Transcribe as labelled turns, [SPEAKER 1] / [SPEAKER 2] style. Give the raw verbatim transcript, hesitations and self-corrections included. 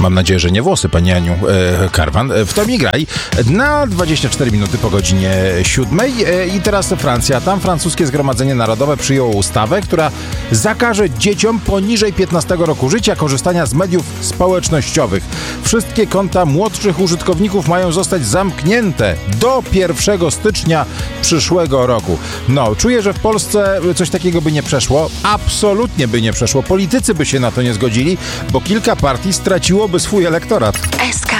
[SPEAKER 1] Mam nadzieję, że nie włosy, pani Aniu e, Karwan. W to mi graj na dwadzieścia cztery minuty po godzinie siódmej. E, I teraz Francja. Tam francuskie Zgromadzenie Narodowe przyjęło ustawę, która zakaże dzieciom poniżej piętnastego roku życia korzystania z mediów społecznościowych. Wszystkie konta młodszych użytkowników mają zostać zamknięte do pierwszego stycznia przyszłego roku. No, czuję, że w Polsce coś takiego by nie przeszło. Absolutnie by nie przeszło. Politycy by się na to nie zgodzili, bo kilka partii straciłoby swój elektorat.
[SPEAKER 2] S K